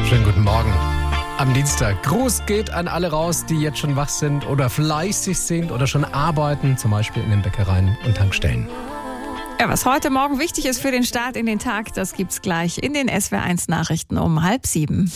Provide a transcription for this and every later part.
Schönen guten Morgen. Am Dienstag. Gruß geht an alle raus, die jetzt schon wach sind oder fleißig sind oder schon arbeiten, zum Beispiel in den Bäckereien und Tankstellen. Ja, was heute Morgen wichtig ist für den Start in den Tag, das gibt's gleich in den SWR1 Nachrichten um 6:30.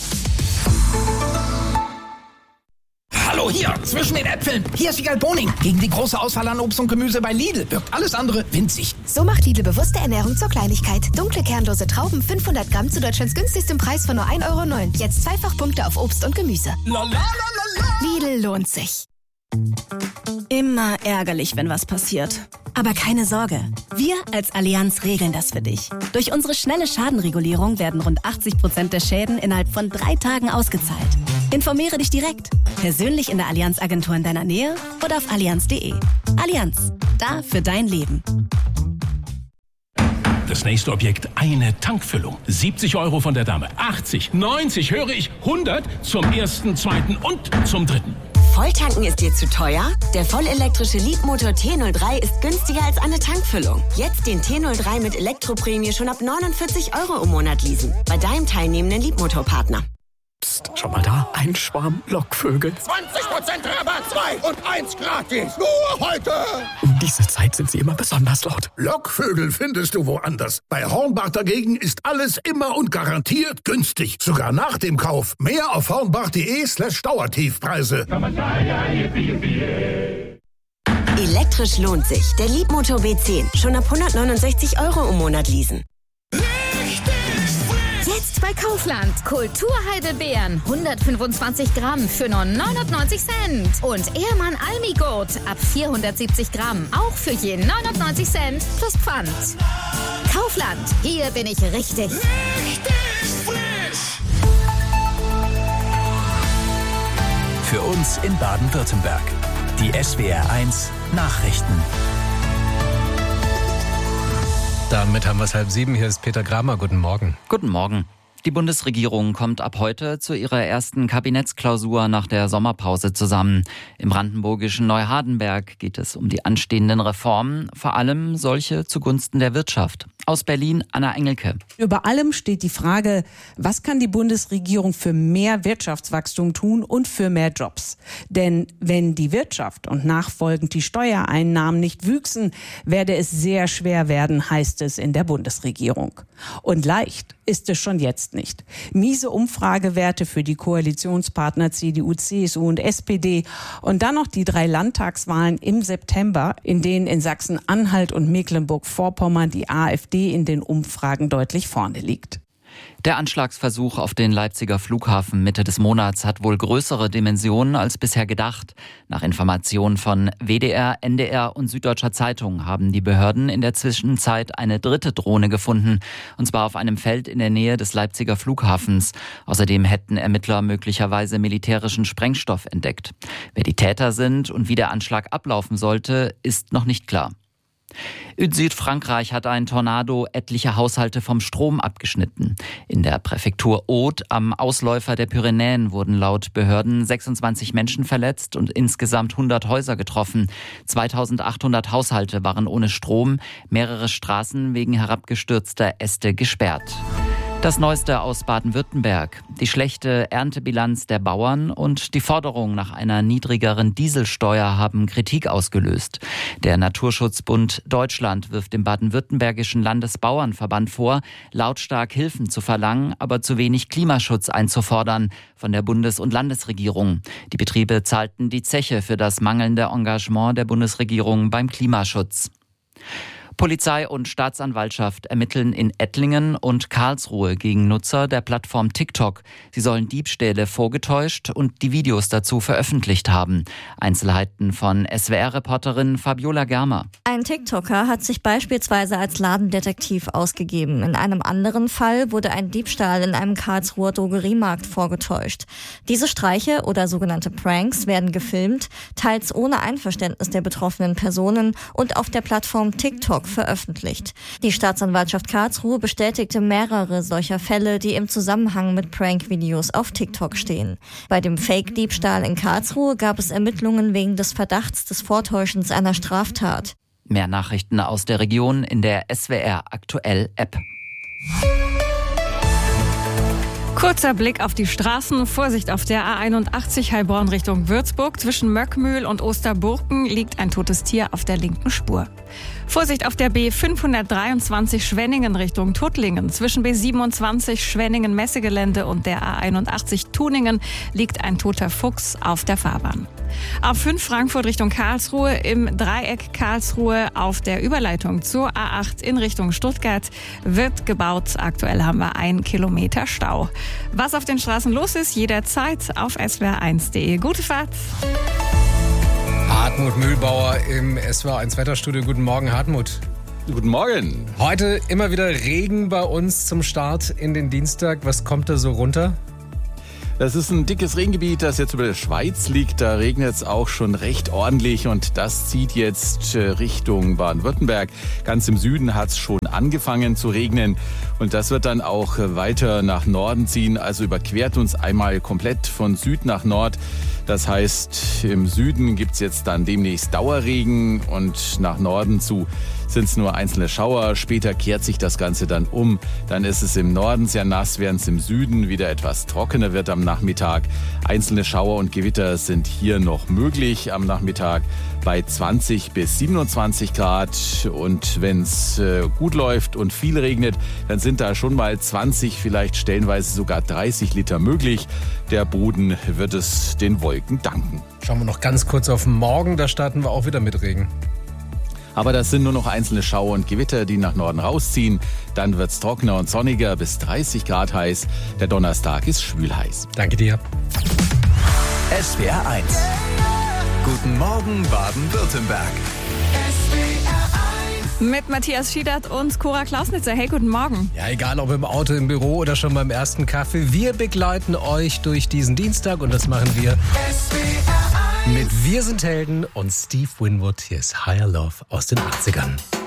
Hallo, hier, zwischen den Äpfeln. Hier ist Wiegald Boning. Gegen die große Auswahl an Obst und Gemüse bei Lidl wirkt alles andere winzig. So macht Lidl bewusste Ernährung zur Kleinigkeit. Dunkle, kernlose Trauben, 500 Gramm zu Deutschlands günstigstem Preis von nur 1,09 €. Jetzt zweifach Punkte auf Obst und Gemüse. Lidl lohnt sich. Immer ärgerlich, wenn was passiert. Aber keine Sorge, wir als Allianz regeln das für dich. Durch unsere schnelle Schadenregulierung werden rund 80% der Schäden innerhalb von 3 Tagen ausgezahlt. Informiere dich direkt, persönlich in der Allianz-Agentur in deiner Nähe oder auf allianz.de. Allianz, da für dein Leben. Das nächste Objekt, eine Tankfüllung. 70 € von der Dame, 80, 90, höre ich, 100 zum ersten, zweiten und zum dritten. Volltanken ist dir zu teuer? Der vollelektrische Leapmotor T03 ist günstiger als eine Tankfüllung. Jetzt den T03 mit Elektroprämie schon ab 49 € im Monat leasen. Bei deinem teilnehmenden Leapmotor-Partner. Psst, schau mal da, ein Schwarm Lockvögel. 20% Rabatt, 2 und 1 gratis. Nur heute. Um diese Zeit sind sie immer besonders laut. Lockvögel findest du woanders. Bei Hornbach dagegen ist alles immer und garantiert günstig. Sogar nach dem Kauf. Mehr auf hornbach.de/Dauertiefpreise. Elektrisch lohnt sich. Der Leapmotor B10. Schon ab 169 € im Monat leasen. Jetzt bei Kaufland. Kulturheidelbeeren, 125 Gramm für nur 99 Cent. Und Ehrmann Almigurt ab 470 Gramm. Auch für je 99 Cent plus Pfand. Kaufland, hier bin ich richtig. Für uns in Baden-Württemberg. Die SWR1 Nachrichten. Damit haben wir es 6:30. Hier ist Peter Kramer. Guten Morgen. Guten Morgen. Die Bundesregierung kommt ab heute zu ihrer ersten Kabinettsklausur nach der Sommerpause zusammen. Im brandenburgischen Neuhardenberg geht es um die anstehenden Reformen, vor allem solche zugunsten der Wirtschaft. Aus Berlin, Anna Engelke. Über allem steht die Frage, was kann die Bundesregierung für mehr Wirtschaftswachstum tun und für mehr Jobs? Denn wenn die Wirtschaft und nachfolgend die Steuereinnahmen nicht wüchsen, werde es sehr schwer werden, heißt es in der Bundesregierung. Und leicht ist es schon jetzt nicht. Miese Umfragewerte für die Koalitionspartner CDU, CSU und SPD und dann noch die 3 Landtagswahlen im September, in denen in Sachsen-Anhalt und Mecklenburg-Vorpommern die AfD in den Umfragen deutlich vorne liegt. Der Anschlagsversuch auf den Leipziger Flughafen Mitte des Monats hat wohl größere Dimensionen als bisher gedacht. Nach Informationen von WDR, NDR und Süddeutscher Zeitung haben die Behörden in der Zwischenzeit eine dritte Drohne gefunden, und zwar auf einem Feld in der Nähe des Leipziger Flughafens. Außerdem hätten Ermittler möglicherweise militärischen Sprengstoff entdeckt. Wer die Täter sind und wie der Anschlag ablaufen sollte, ist noch nicht klar. In Südfrankreich hat ein Tornado etliche Haushalte vom Strom abgeschnitten. In der Präfektur Aude am Ausläufer der Pyrenäen wurden laut Behörden 26 Menschen verletzt und insgesamt 100 Häuser getroffen. 2800 Haushalte waren ohne Strom, mehrere Straßen wegen herabgestürzter Äste gesperrt. Das Neueste aus Baden-Württemberg. Die schlechte Erntebilanz der Bauern und die Forderung nach einer niedrigeren Dieselsteuer haben Kritik ausgelöst. Der Naturschutzbund Deutschland wirft dem baden-württembergischen Landesbauernverband vor, lautstark Hilfen zu verlangen, aber zu wenig Klimaschutz einzufordern von der Bundes- und Landesregierung. Die Betriebe zahlten die Zeche für das mangelnde Engagement der Bundesregierung beim Klimaschutz. Polizei und Staatsanwaltschaft ermitteln in Ettlingen und Karlsruhe gegen Nutzer der Plattform TikTok. Sie sollen Diebstähle vorgetäuscht und die Videos dazu veröffentlicht haben. Einzelheiten von SWR-Reporterin Fabiola Germer. Ein TikToker hat sich beispielsweise als Ladendetektiv ausgegeben. In einem anderen Fall wurde ein Diebstahl in einem Karlsruher Drogeriemarkt vorgetäuscht. Diese Streiche oder sogenannte Pranks werden gefilmt, teils ohne Einverständnis der betroffenen Personen und auf der Plattform TikTok veröffentlicht. Die Staatsanwaltschaft Karlsruhe bestätigte mehrere solcher Fälle, die im Zusammenhang mit Prank-Videos auf TikTok stehen. Bei dem Fake-Diebstahl in Karlsruhe gab es Ermittlungen wegen des Verdachts des Vortäuschens einer Straftat. Mehr Nachrichten aus der Region in der SWR Aktuell App. Kurzer Blick auf die Straßen. Vorsicht auf der A81 Heilbronn Richtung Würzburg. Zwischen Möckmühl und Osterburken liegt ein totes Tier auf der linken Spur. Vorsicht auf der B523 Schwenningen Richtung Tuttlingen. Zwischen B27 Schwenningen Messegelände und der A81 Tuningen liegt ein toter Fuchs auf der Fahrbahn. A5 Frankfurt Richtung Karlsruhe, im Dreieck Karlsruhe auf der Überleitung zur A8 in Richtung Stuttgart wird gebaut. Aktuell haben wir 1 Kilometer Stau. Was auf den Straßen los ist, jederzeit auf swr1.de. Gute Fahrt! Hartmut Mühlbauer im SWR1 Wetterstudio. Guten Morgen, Hartmut. Guten Morgen. Heute immer wieder Regen bei uns zum Start in den Dienstag. Was kommt da so runter? Das ist ein dickes Regengebiet, das jetzt über der Schweiz liegt. Da regnet es auch schon recht ordentlich und das zieht jetzt Richtung Baden-Württemberg. Ganz im Süden hat es schon angefangen zu regnen und das wird dann auch weiter nach Norden ziehen. Also überquert uns einmal komplett von Süd nach Nord. Das heißt, im Süden gibt es jetzt dann demnächst Dauerregen und nach Norden zu sind es nur einzelne Schauer. Später kehrt sich das Ganze dann um. Dann ist es im Norden sehr nass, während es im Süden wieder etwas trockener wird am Nachmittag. Einzelne Schauer und Gewitter sind hier noch möglich am Nachmittag bei 20 bis 27 Grad. Und wenn es gut läuft und viel regnet, dann sind da schon mal 20, vielleicht stellenweise sogar 30 Liter möglich. Der Boden wird es den Wolken danken. Schauen wir noch ganz kurz auf morgen, da starten wir auch wieder mit Regen. Aber das sind nur noch einzelne Schauer und Gewitter, die nach Norden rausziehen. Dann wird es trockener und sonniger, bis 30 Grad heiß. Der Donnerstag ist schwülheiß. Danke dir. SWR1. Guten Morgen, Baden-Württemberg. Mit Matthias Schiedert und Cora Klausnitzer. Hey, guten Morgen. Ja, egal ob im Auto, im Büro oder schon beim ersten Kaffee. Wir begleiten euch durch diesen Dienstag und das machen wir mit Wir sind Helden und Steve Winwood. Hier ist Higher Love aus den 80ern.